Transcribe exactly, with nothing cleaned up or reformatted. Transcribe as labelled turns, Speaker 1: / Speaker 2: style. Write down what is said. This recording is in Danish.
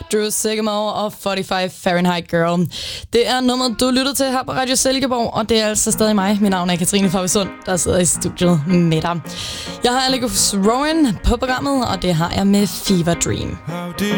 Speaker 1: Drew Sigamore og fyrre-fem Fahrenheit Girl. Det er nummeret, du lytter til her på Radio Silkeborg, og det er altså stadig mig. Mit navn er Katrine Favsund, der sidder i studiet med dig. Jeg har Alex Rowan på programmet, og det har jeg med Fever Dream.
Speaker 2: How did